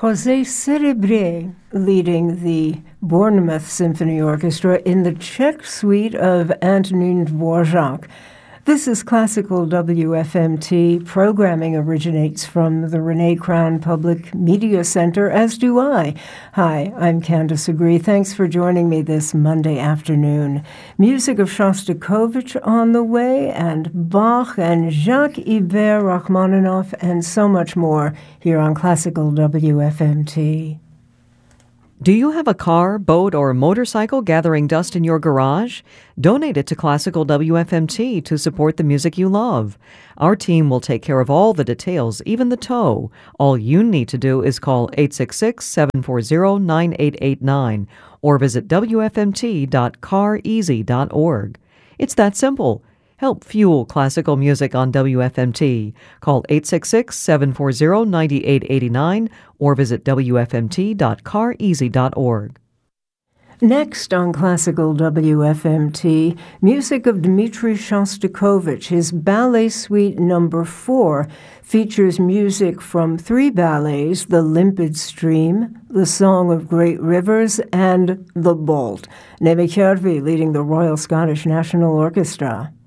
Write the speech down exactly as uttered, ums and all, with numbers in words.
José Cerebre leading the Bournemouth Symphony Orchestra in the Czech suite of Antonin Dvorak. This is Classical W F M T. Programming originates from the Renee Crown Public Media Center, as do I. Hi, I'm Candace Agree. Thanks for joining me this Monday afternoon. Music of Shostakovich on the way, and Bach and Jacques Ibert Rachmaninoff, and so much more here on Classical W F M T. Do you have a car, boat, or motorcycle gathering dust in your garage? Donate it to Classical W F M T to support the music you love. Our team will take care of all the details, even the tow. All you need to do is call eight six six, seven four zero, nine eight eight nine or visit w f m t dot car easy dot org. It's that simple. Help fuel classical music on W F M T. Call eight six six, seven four zero, nine eight eight nine or visit w f m t dot car easy dot org. Next on Classical W F M T, music of Dmitri Shostakovich. His Ballet Suite Number Four features music from three ballets, The Limpid Stream, The Song of Great Rivers, and The Bolt. Neve Kjærvi leading the Royal Scottish National Orchestra.